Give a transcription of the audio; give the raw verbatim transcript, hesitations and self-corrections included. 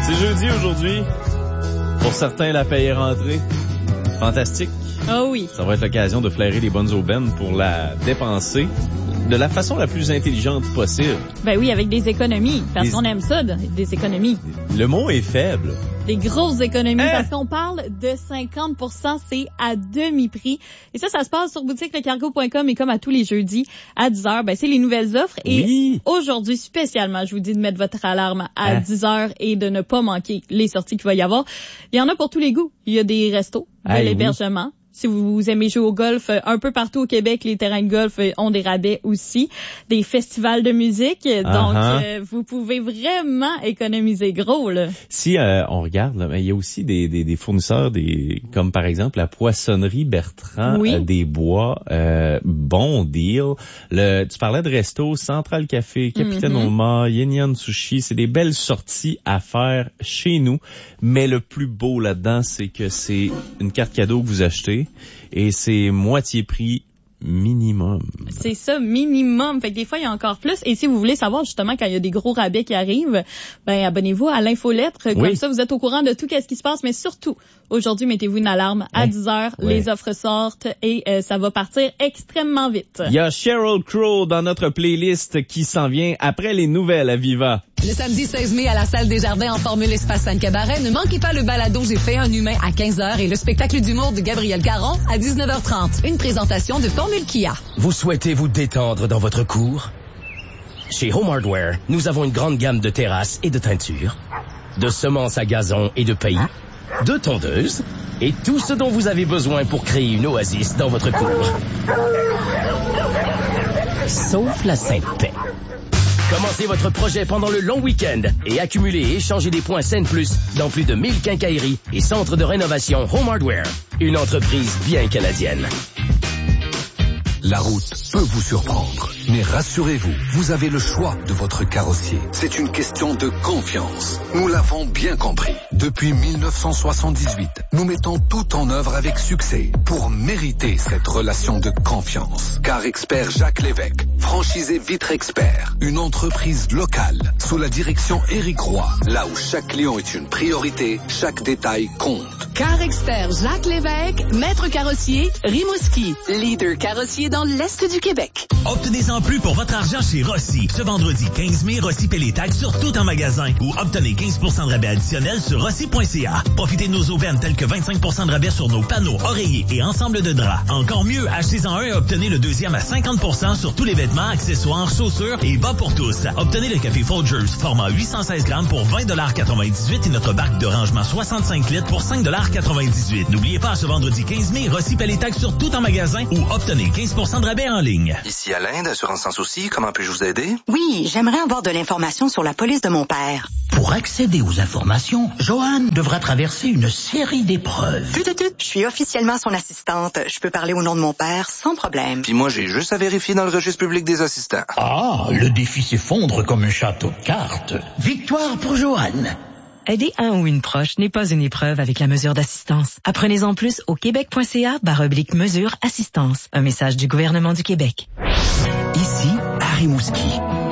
C'est jeudi aujourd'hui. Pour certains, la paye est rentrée. Fantastique. Ah oh oui. Ça va être l'occasion de flairer les bonnes aubaines pour la dépenser de la façon la plus intelligente possible. Ben oui, avec des économies. Parce des... qu'on aime ça, des économies. Le mot est faible. Des grosses économies. Hein? Parce qu'on parle de cinquante pour cent, c'est à demi-prix. Et ça, ça se passe sur boutique le cargo point com et comme à tous les jeudis à dix heures, ben c'est les nouvelles offres. Et oui. Aujourd'hui, spécialement, je vous dis de mettre votre alarme à hein? dix heures et de ne pas manquer les sorties qu'il va y avoir. Il y en a pour tous les goûts. Il y a des restos, de hey, l'hébergement. Oui. Si vous aimez jouer au golf, un peu partout au Québec, les terrains de golf ont des rabais aussi. Des festivals de musique. Uh-huh. Donc, euh, vous pouvez vraiment économiser gros, là. Si euh, on regarde, là, il y a aussi des, des, des fournisseurs, des comme par exemple la poissonnerie Bertrand oui. euh, des Bois. Euh, bon deal. Le, tu parlais de resto, Central Café, Capitaine mm-hmm. Oma, Yin Yan Sushi. C'est des belles sorties à faire chez nous. Mais le plus beau là-dedans, c'est que c'est une carte cadeau que vous achetez. Et c'est moitié prix minimum. C'est ça, minimum. Fait que des fois, il y a encore plus. Et si vous voulez savoir justement quand il y a des gros rabais qui arrivent, ben abonnez-vous à l'infolettre. Comme oui. ça, vous êtes au courant de tout ce qui se passe. Mais surtout, aujourd'hui, mettez-vous une alarme à ouais. dix heures. Ouais. Les offres sortent et euh, ça va partir extrêmement vite. Il y a Sheryl Crow dans notre playlist qui s'en vient après les nouvelles à Viva. Le samedi seize mai à la salle des Jardins en Formule Espace Sainte-Cabaret, ne manquez pas le balado J'ai fait un humain à quinze heures et le spectacle d'humour de Gabriel Caron à dix-neuf heures trente. Une présentation de Formule Kia. Vous souhaitez vous détendre dans votre cour? Chez Home Hardware, nous avons une grande gamme de terrasses et de teintures, de semences à gazon et de paillis, de tondeuses et tout ce dont vous avez besoin pour créer une oasis dans votre cour. Sauf la Sainte-Paix. Commencez votre projet pendant le long week-end et accumulez et échangez des points Scène Plus dans plus de mille quincailleries et centres de rénovation Home Hardware. Une entreprise bien canadienne. La route peut vous surprendre, mais rassurez-vous, vous avez le choix de votre carrossier. C'est une question de confiance. Nous l'avons bien compris. Depuis mille neuf cent soixante-dix-huit, nous mettons tout en œuvre avec succès pour mériter cette relation de confiance. Car Expert Jacques Lévesque, franchisé Vitre Expert, une entreprise locale sous la direction Éric Roy, là où chaque client est une priorité, chaque détail compte. Car Expert Jacques Lévesque, maître carrossier, Rimouski, leader carrossier dans l'Est du Québec. Obtenez-en plus pour votre argent chez Rossi. Ce vendredi quinze mai, Rossi paie les taxes sur tout en magasin ou obtenez quinze pour cent de rabais additionnel sur rossi point c a. Profitez de nos aubaines telles que vingt-cinq pour cent de rabais sur nos panneaux, oreillers et ensemble de draps. Encore mieux, achetez-en un et obtenez le deuxième à cinquante pour cent sur tous les vêtements, accessoires, chaussures et bas pour tous. Obtenez le café Folgers format huit cent seize grammes pour vingt dollars quatre-vingt-dix-huit et notre barque de rangement soixante-cinq litres pour cinq dollars quatre-vingt-dix-huit. N'oubliez pas, ce vendredi quinze mai, Rossi paie les taxes sur tout en magasin ou obtenez quinze pour cent de rabais en ligne. Ici Alain d'Assurance Sans Souci, comment puis-je vous aider? Oui, j'aimerais avoir de l'information sur la police de mon père. Pour accéder aux informations, Joanne devra traverser une série d'épreuves. Tut, tut, tut. Je suis officiellement son assistante. Je peux parler au nom de mon père sans problème. Puis moi, j'ai juste à vérifier dans le registre public des assistants. Ah, le défi s'effondre comme un château de cartes. Victoire pour Joanne. Aider un ou une proche n'est pas une épreuve avec la mesure d'assistance. Apprenez-en plus au québec.ca barre oblique mesure assistance. Un message du gouvernement du Québec. Ici, à Rimouski,